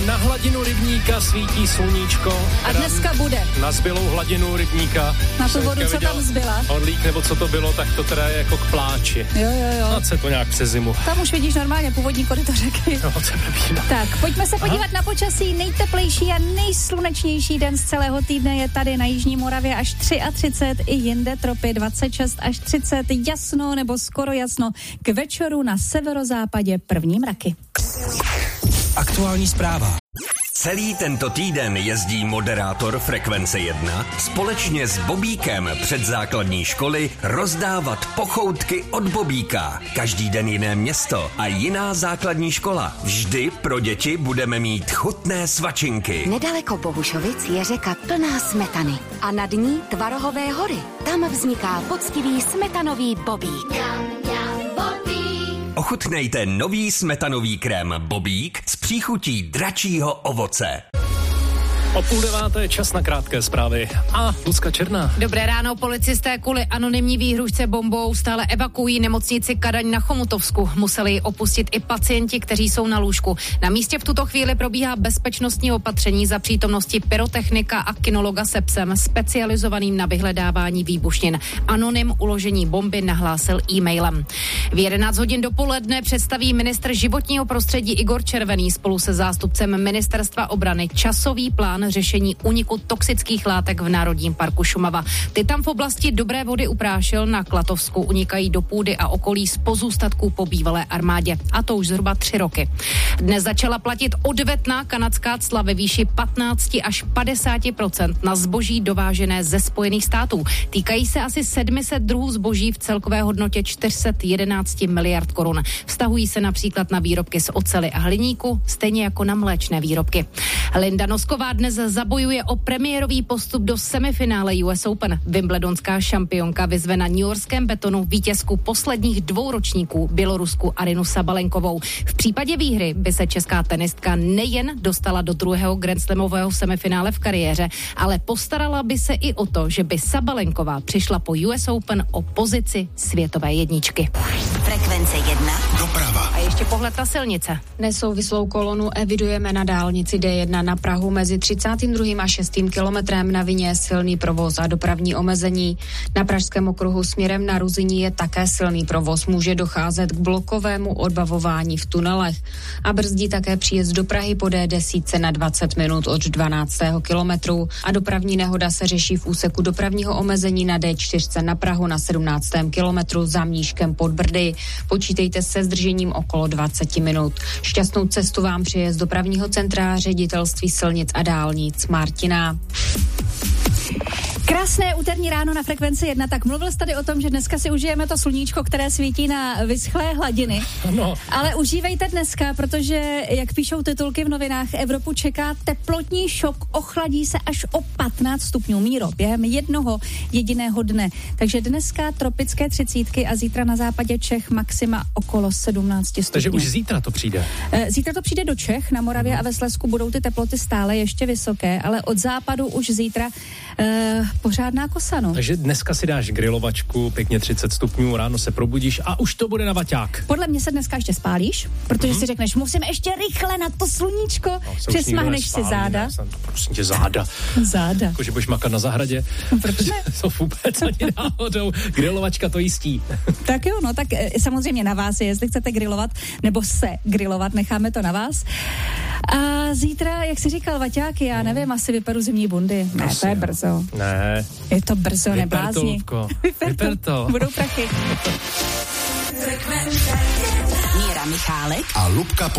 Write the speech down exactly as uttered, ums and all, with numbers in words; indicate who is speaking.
Speaker 1: na hladinu rybníka svítí sluníčko.
Speaker 2: A dneska bude.
Speaker 1: Na zbylou hladinu rybníka.
Speaker 2: Na tu vodu, co tam zbyla.
Speaker 1: Odlík, nebo co to bylo, tak to teda je jako k pláči.
Speaker 2: Jo, jo, jo.
Speaker 1: Snad se to nějak přes zimu.
Speaker 2: Tam už vidíš normálně původní koryto řeky.
Speaker 1: No, to nebývá.
Speaker 2: Tak, pojďme se podívat Aha. na počasí. Nejteplejší a nejslunečnější den z celého týdne je tady na Jižní Moravě až třicet tři, i jinde tropy dvacet šest až třicet, jasno nebo skoro jasno. K večeru na severozápadě první mraky.
Speaker 3: Aktuální zpráva.
Speaker 4: Celý tento týden jezdí moderátor Frekvence jedna společně s Bobíkem před základní školy rozdávat pochoutky od Bobíka. Každý den jiné město a jiná základní škola. Vždy pro děti budeme mít chutné svačinky.
Speaker 5: Nedaleko Bohušovic je řeka plná smetany a nad ní Tvarohové hory. Tam vzniká poctivý smetanový Bobík.
Speaker 4: Ochutnejte nový smetanový krém Bobík s příchutí dračího ovoce.
Speaker 1: O půl deváté čas na krátké zprávy. A Lucka Černá.
Speaker 6: Dobré ráno, policisté kvůli anonymní výhružce bombou stále evakuují nemocnici Kadaň na Chomutovsku. Museli ji opustit i pacienti, kteří jsou na lůžku. Na místě v tuto chvíli probíhá bezpečnostní opatření za přítomnosti pyrotechnika a kinologa se psem specializovaným na vyhledávání výbušnin. Anonym uložení bomby nahlásil e-mailem. V jedenáct hodin dopoledne představí ministr životního prostředí Igor Červený spolu se zástupcem ministerstva obrany časový plán řešení úniku toxických látek v Národním parku Šumava. Ty tam v oblasti Dobré Vody u Prášil na Klatovsku unikají do půdy a okolí z pozůstatků po bývalé armádě. A to už zhruba tři roky. Dnes začala platit odvetná kanadská cla ve výši patnáct až padesát procent na zboží dovážené ze Spojených států. Týkají se asi sedm set druhů zboží v celkové hodnotě čtyři sta jedenáct miliard korun. Vztahují se například na výrobky z oceli a hliníku, stejně jako na mléčné výrobky. Linda Nosková dnes zabojuje o premiérový postup do semifinále U S Open. Wimbledonská šampionka vyzve na newyorském betonu vítězku posledních dvou ročníků, Bělorusku Arinu Sabalenkovou. V případě výhry by se česká tenistka nejen dostala do druhého grandslamového semifinále v kariéře, ale postarala by se i o to, že by Sabalenková přišla po U S Open o pozici světové jedničky.
Speaker 5: Frekvence jedna.
Speaker 3: Doprava.
Speaker 6: A ještě pohled na silnice.
Speaker 7: Nesouvislou kolonu evidujeme na dálnici D jedna na Prahu mezi třicátým druhým a šestým kilometrem. Na vině silný provoz a dopravní omezení. Na pražském okruhu směrem na Ruzyní je také silný provoz. Může docházet k blokovému odbavování v tunelech. A brzdí také příjezd do Prahy po D deset na dvacet minut od dvanáctého kilometru. A dopravní nehoda se řeší v úseku dopravního omezení na D čtyři na Prahu na sedmnáctém kilometru za Mníškem pod Brdy. Počítejte se zdržením okolo dvacet minut. Šťastnou cestu vám přeje z dopravního centra Ředitelství silnic a dálnic Martina.
Speaker 2: Krásné úterní ráno na Frekvenci jedna. Tak mluvil jsi tady o tom, že dneska si užijeme to sluníčko, které svítí na vyschlé hladiny.
Speaker 1: No.
Speaker 2: Ale užívejte dneska, protože, jak píšou titulky v novinách, Evropu čeká teplotní šok, ochladí se až o patnáct stupňů, Míro, během jednoho jediného dne. Takže dneska tropické třicítky a zítra na západě Čech maxima okolo sedmnáct stupňů.
Speaker 1: Takže už zítra to přijde.
Speaker 2: Zítra to přijde do Čech, na Moravě a ve Slezsku budou ty teploty stále ještě vysoké, ale od západu už zítra uh, pořádná kosa, no.
Speaker 1: Takže dneska si dáš grilovačku, pěkně třicet stupňů, ráno se probudíš a už to bude na vaťák.
Speaker 2: Podle mě se dneska ještě spálíš, protože mm-hmm. si řekneš, musím ještě rychle na to sluníčko, no, přesmahneš si záda.
Speaker 1: Ne, prosím tě, záda.
Speaker 2: Záda.
Speaker 1: Jako, že budeš makat na zahradě.
Speaker 2: Proč ne?
Speaker 1: To vůbec ani náhodou. Grilovačka to jistí.
Speaker 2: Tak jo, no, tak samozřejmě na vás je, jestli chcete grilovat, nebo se grilovat, necháme to na vás. A zítra, jak jsi říkal, vaťáky, já nevím, asi vyperu zimní bundy. Ne, to je brzo.
Speaker 1: Ne.
Speaker 2: Je to brzo,
Speaker 1: Vyper
Speaker 2: neblázni.
Speaker 1: to, Lubko.
Speaker 2: Vyper,
Speaker 1: Vyper to.
Speaker 2: Budou prachy.
Speaker 5: Míra Michálek
Speaker 3: a Lubka